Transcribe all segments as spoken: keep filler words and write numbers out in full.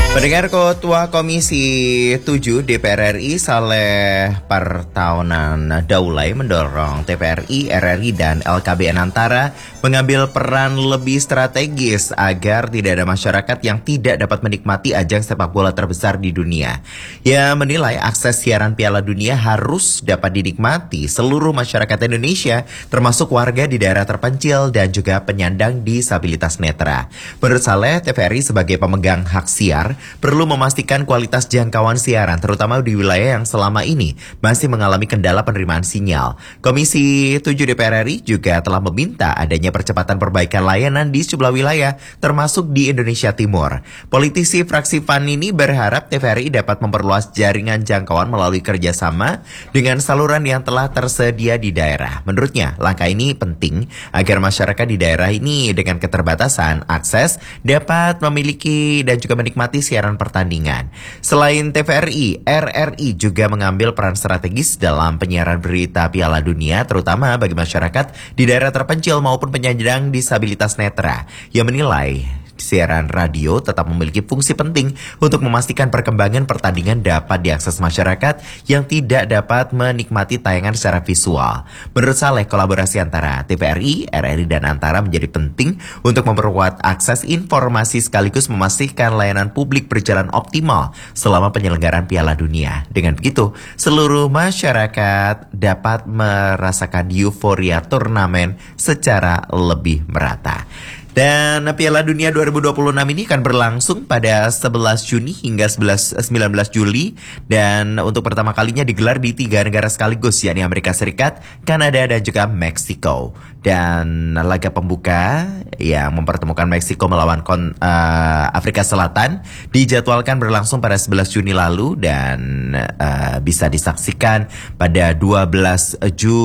Pendengar, Ketua Komisi tujuh D P R R I Saleh Partaunan Daulay mendorong T V R I, R R I, dan L K B N Antara mengambil peran lebih strategis agar tidak ada masyarakat yang tidak dapat menikmati ajang sepak bola terbesar di dunia. Ia menilai akses siaran Piala Dunia harus dapat dinikmati seluruh masyarakat Indonesia, termasuk warga di daerah terpencil dan juga penyandang disabilitas netra. Menurut Saleh, T V R I sebagai pemegang hak siar perlu memastikan kualitas jangkauan siaran, terutama di wilayah yang selama ini masih mengalami kendala penerimaan sinyal. Komisi tujuh D P R R I juga telah meminta adanya percepatan perbaikan layanan di sejumlah wilayah, termasuk di Indonesia Timur. Politisi fraksi P A N ini berharap T V R I dapat memperluas jaringan jangkauan melalui kerjasama dengan saluran yang telah tersedia di daerah. Menurutnya, langkah ini penting agar masyarakat di daerah ini dengan keterbatasan akses dapat memiliki dan juga menikmati siaran pertandingan. Selain T V R I, R R I juga mengambil peran strategis dalam penyiaran berita Piala Dunia, terutama bagi masyarakat di daerah terpencil maupun penyandang disabilitas netra. Ia menilai siaran radio tetap memiliki fungsi penting untuk memastikan perkembangan pertandingan dapat diakses masyarakat yang tidak dapat menikmati tayangan secara visual. Menurut Saleh, kolaborasi antara T V R I, R R I, dan Antara menjadi penting untuk memperkuat akses informasi sekaligus memastikan layanan publik berjalan optimal selama penyelenggaraan Piala Dunia. Dengan begitu, seluruh masyarakat dapat merasakan euforia turnamen secara lebih merata. Dan Piala Dunia dua ribu dua puluh enam ini akan berlangsung pada sebelas Juni hingga sembilan belas Juli. Dan untuk pertama kalinya digelar di tiga negara sekaligus, yakni Amerika Serikat, Kanada, dan juga Meksiko. Dan laga pembuka yang mempertemukan Meksiko melawan kon, uh, Afrika Selatan dijadwalkan berlangsung pada sebelas Juni lalu dan uh, bisa disaksikan pada dua belas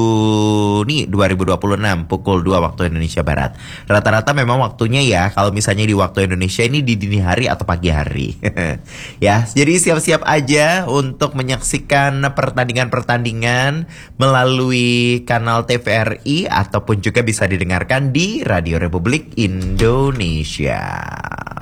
Juni dua ribu dua puluh enam pukul dua waktu Indonesia Barat. Rata-rata memang waktunya ya, kalau misalnya di waktu Indonesia ini di dini hari atau pagi hari. Ya, jadi siap-siap aja untuk menyaksikan pertandingan-pertandingan melalui kanal T V R I ataupun juga bisa didengarkan di Radio Republik Indonesia.